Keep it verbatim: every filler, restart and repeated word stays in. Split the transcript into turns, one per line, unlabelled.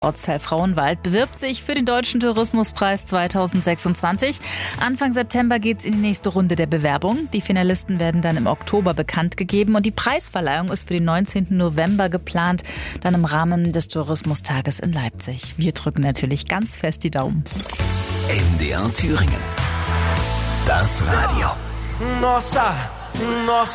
Ortsteil Frauenwald bewirbt sich für den Deutschen Tourismuspreis zweitausendsechsundzwanzig. Anfang September geht's in die nächste Runde der Bewerbung. Die Finalisten werden dann im Oktober bekannt gegeben und die Preisverleihung ist für den neunzehnten November geplant, dann im Rahmen des Tourismustages in Leipzig. Wir drücken natürlich ganz fest die Daumen.
M D R Thüringen. Das Radio.
Nossa, nossa.